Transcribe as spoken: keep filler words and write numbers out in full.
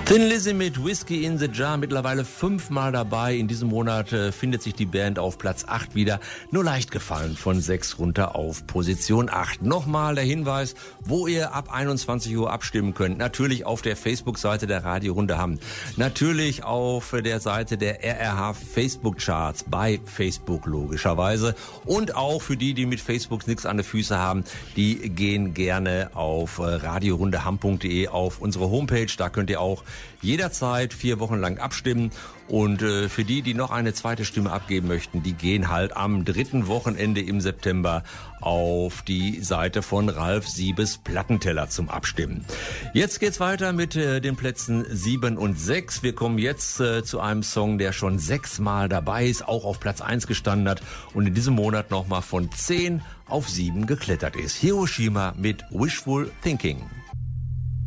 Thin Lizzy mit Whiskey in the Jar, mittlerweile fünfmal dabei. In diesem Monat äh, findet sich die Band auf Platz acht wieder. Nur leicht gefallen, von sechs runter auf Position acht. Nochmal der Hinweis, wo ihr ab einundzwanzig Uhr abstimmen könnt. Natürlich auf der Facebook-Seite der Radiorunde Hamm. Natürlich auf der Seite der R R H Facebook-Charts, bei Facebook logischerweise. Und auch für die, die mit Facebook nichts an den Füßen haben, die gehen gerne auf äh, radiorundehamm punkt de, auf unsere Homepage. Da könnt ihr auch jederzeit vier Wochen lang abstimmen. Und äh, für die, die noch eine zweite Stimme abgeben möchten, die gehen halt am dritten Wochenende im September auf die Seite von Ralf Siebes Plattenteller zum Abstimmen. Jetzt geht's weiter mit äh, den Plätzen sieben und sechs. Wir kommen jetzt äh, zu einem Song, der schon sechsmal dabei ist, auch auf Platz eins gestanden hat und in diesem Monat nochmal von zehn auf sieben geklettert ist. Hiroshima mit Wishful Thinking.